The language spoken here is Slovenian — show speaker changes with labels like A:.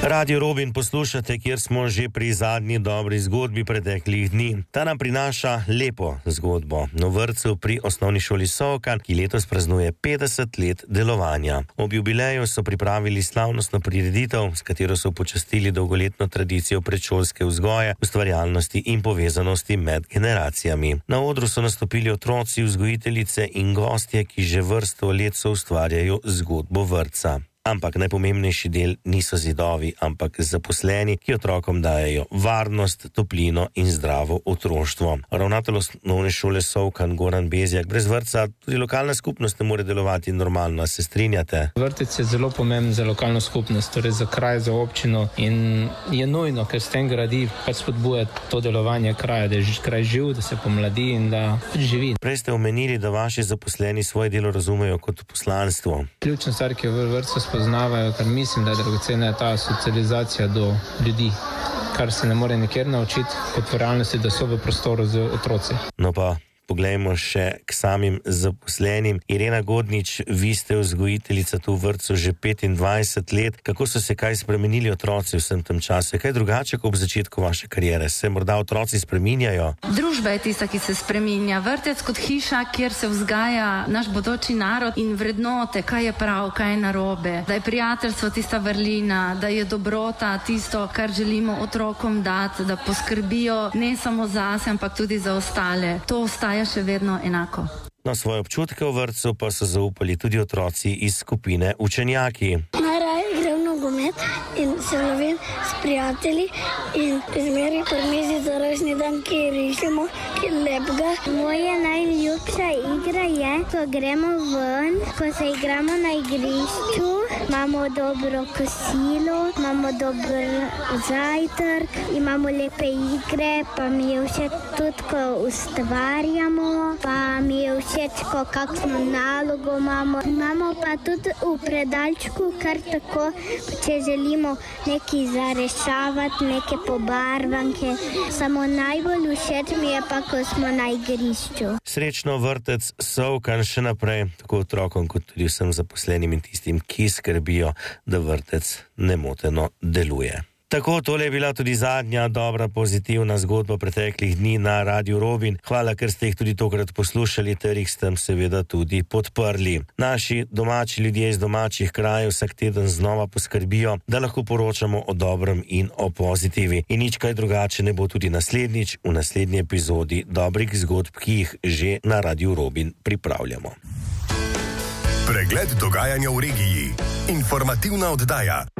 A: Radio Robin poslušate, kjer smo že pri zadnji dobri zgodbi preteklih dni. Ta nam prinaša lepo zgodbo o vrtcu pri osnovni šoli Solkan, ki letos praznuje 50 let delovanja. Ob jubileju so pripravili slavnostno prireditev, s katero so počastili dolgoletno tradicijo predšolske vzgoje, ustvarjalnosti in povezanosti med generacijami. Na odru so nastopili otroci, vzgojiteljice in gostje, ki že vrsto let soustvarjajo zgodbo vrtca. Ampak najpomembnejši del niso zidovi, ampak zaposleni, ki otrokom dajejo varnost, toplino in zdravo otroštvo. Ravnatelj osnovne šole Solkan Goran Bezjak: brez vrtca tudi lokalna skupnost ne more delovati normalno, se strinjate?
B: Vrtec je zelo pomemben za lokalno skupnost, torej za kraj, za občino, in je nujno, ker s tem gradi spodbuja to delovanje kraja, da je kraj živ, da se pomladi in da živi.
A: Prej ste omenili, da vaši zaposleni svoje delo razumejo kot poslanstvo.
B: Ključna stvar, ki jo v vrtcu spoznavajo, ker mislim, da je dragocena ta socializacija do ljudi, kar se ne more nikjer naučiti, kot v realnosti, da so v prostoru z otroci.
A: No pa poglejmo še k samim zaposlenim. Irena Godnič, vi ste vzgojiteljica tu v vrtcu že 25 let. Kako so se kaj spremenili otroci v vsem tem času? Kaj drugače kot ob začetku vaše kariere? Se morda otroci spreminjajo?
C: Družba je tista, ki se spreminja. Vrtec kot hiša, kjer se vzgaja naš bodoči narod in vrednote, kaj je prav, kaj je narobe. Da je prijateljstvo tista vrlina, da je dobrota tisto, kar želimo otrokom dati, da poskrbijo ne samo zase, ampak tudi za ostale. To ostaja še vedno enako.
A: Na svoje občutke v vrtcu pa so zaupali tudi otroci iz skupine Učenjaki.
D: Najraje igram nogomet in se lovim s prijatelji in zmeraj pri mizi za rojstni dan, ki rišemo, ki lepega.
E: Moja najljubša igra je, ko gremo ven, ko se igramo na igrišču, imamo dobro kosilo, imamo dober zajtrk, imamo lepe igre, pa mi je všeč tudi, ko ustvarjamo, pa mi je všeč, ko kakšno nalogo imamo. Imamo pa tudi v predalčku kar tako, če želimo nekaj zarešavati, neke pobarvanke. Samo najbolj všeč mi je pa, ko smo na igrišču.
A: Srečno vrtec Solkan še naprej, tako otrokom kot tudi vsem zaposlenim in tistim, ki skrbijo, da vrtec nemoteno deluje. Tako, tole je bila tudi zadnja dobra pozitivna zgodba preteklih dni na Radio Robin. Hvala, ker ste jih tudi tokrat poslušali, ter jih s tem seveda tudi podprli. Naši domači ljudje iz domačih krajev vsak teden znova poskrbijo, da lahko poročamo o dobrem in o pozitivi. In nič kaj drugače ne bo tudi naslednjič, v naslednji epizodi dobrih zgodb, ki jih že na Radio Robin pripravljamo.
F: Pregled dogajanja v regiji. Informativna oddaja.